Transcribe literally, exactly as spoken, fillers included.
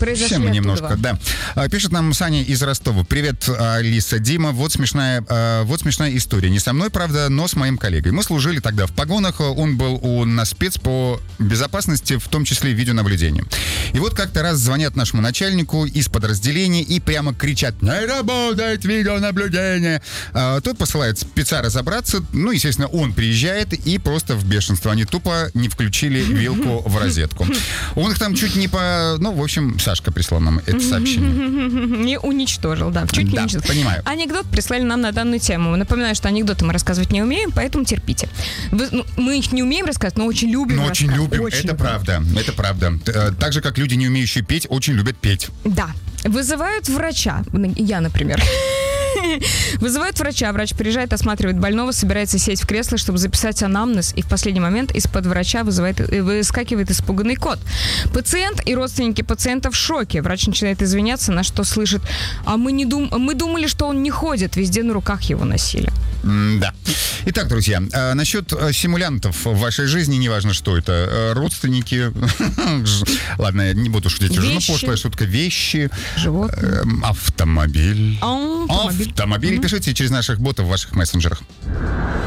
произошли Чем оттуда немножко, вам? да. А, Пишет нам Саня из Ростова. Привет, Алиса, Дима. Вот смешная, а, вот смешная история. Не со мной, правда, но с моим коллегой. Мы служили тогда в погонах. Он был у нас спец по безопасности, в том числе видеонаблюдению. И вот как-то раз звонят нашему начальнику из подразделения и прямо кричат: «Не работает видеонаблюдение!» А, Тот посылает спеца разобраться. Ну, естественно, он приезжает и просто в бешенство. Они тупо не включили вилку в розетку. Он их там чуть не по... Ну, в общем, Сашка прислал нам это сообщение. Не уничтожил, да. Чуть не Да, уничтожил. понимаю. Анекдот прислали нам на данную тему. Напоминаю, что анекдоты мы рассказывать не умеем, поэтому терпите. Вы- ну, мы их не умеем рассказывать, но очень любим Ну, очень рассказывать. любим, Очень это любим. правда, это правда. Э, Так же, как люди, не умеющие петь, очень любят петь. Да. Вызывают врача. Я, например. Вызывают врача, врач приезжает, осматривает больного, собирается сесть в кресло, чтобы записать анамнез, и в последний момент из-под врача вызывает, э, выскакивает испуганный кот. Пациент и родственники пациента в шоке. Врач начинает извиняться, на что слышит: а мы, не дум... мы думали, что он не ходит, везде на руках его носили. М-да. Итак, друзья, э, насчет э, симулянтов в вашей жизни, неважно, что это, э, родственники, ж- ладно, я не буду шутить уже, ну, Вещи. пошлая шутка, вещи, Животные. эм, автомобиль. Автомобиль. Автомобиль. Пишите через наших ботов в ваших мессенджерах.